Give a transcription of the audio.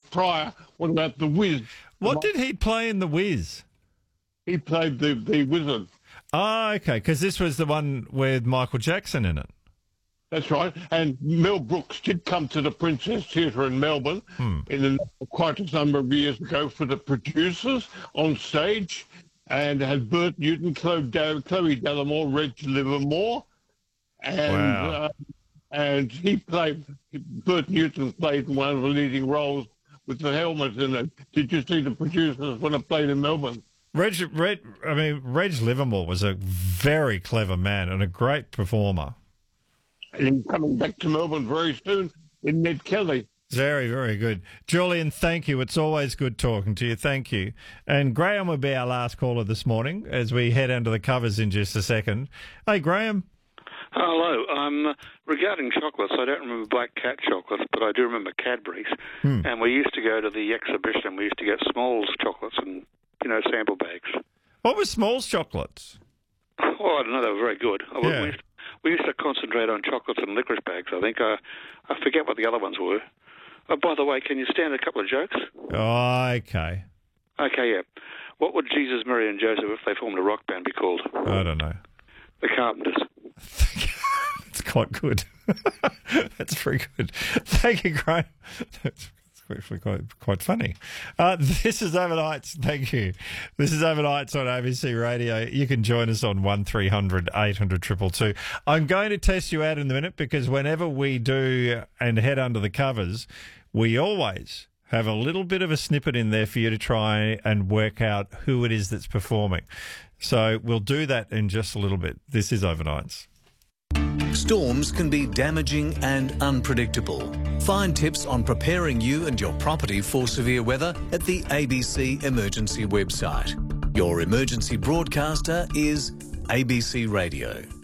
prior one about The Wiz. What did he play in The Wiz? He played the wizard. Oh, okay, because this was the one with Michael Jackson in it. That's right. And Mel Brooks did come to the Princess Theatre in Melbourne quite a number of years ago for the producers on stage, and had Bert Newton, Chloe Dallimore, Reg Livermore, and and Bert Newton played one of the leading roles with the helmet in it. Did you see the producers when it played in Melbourne? Reg Livermore was a very clever man and a great performer. And he's coming back to Melbourne very soon in Ned Kelly. Very, very good. Julian, thank you. It's always good talking to you. Thank you. And Graham will be our last caller this morning as we head under the covers in just a second. Hey, Graham. Hello. Regarding chocolates, I don't remember Black Cat chocolates, but I do remember Cadbury's. And we used to go to the exhibition. We used to get Smalls chocolates and, sample bags. What was Smalls chocolates? Oh, I don't know. They were very good. Yeah. We used to concentrate on chocolates and licorice bags, I think. I forget what the other ones were. Oh, by the way, can you stand a couple of jokes? Oh, okay. Okay, yeah. What would Jesus, Mary and Joseph, if they formed a rock band, be called? I don't know. The Carpenters. It's quite good. That's very good. Thank you, Graham. That's actually quite funny. This is Overnights. Thank you. This is Overnights on ABC Radio. You can join us on 1300 800 222. I'm going to test you out in a minute because whenever we do and head under the covers, we always have a little bit of a snippet in there for you to try and work out who it is that's performing. So we'll do that in just a little bit. This is Overnights. Storms can be damaging and unpredictable. Find tips on preparing you and your property for severe weather at the ABC Emergency website. Your emergency broadcaster is ABC Radio.